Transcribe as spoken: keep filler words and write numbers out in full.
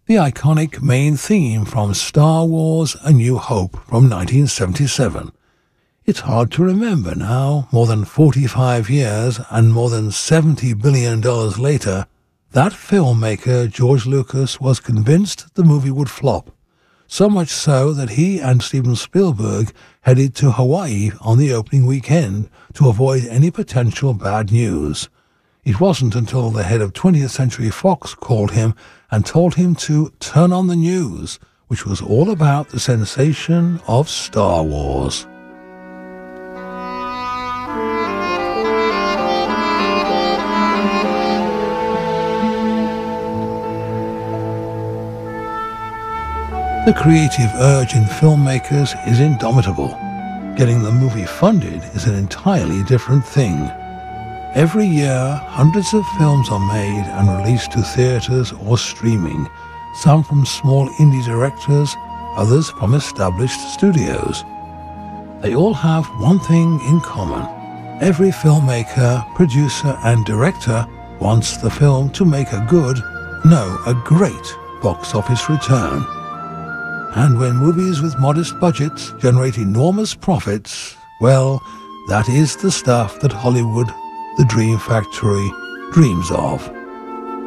the iconic main theme from Star Wars A New Hope from nineteen seventy-seven. It's hard to remember now, more than forty-five years and more than seventy billion dollars later, that filmmaker George Lucas was convinced the movie would flop. So much so that he and Steven Spielberg headed to Hawaii on the opening weekend to avoid any potential bad news. It wasn't until the head of twentieth Century Fox called him and told him to turn on the news, which was all about the sensation of Star Wars. The creative urge in filmmakers is indomitable. Getting the movie funded is an entirely different thing. Every year, hundreds of films are made and released to theaters or streaming, some from small indie directors, others from established studios. They all have one thing in common. Every filmmaker, producer, and director wants the film to make a good, no, a great box office return. And when movies with modest budgets generate enormous profits, well, that is the stuff that Hollywood, the Dream Factory, dreams of.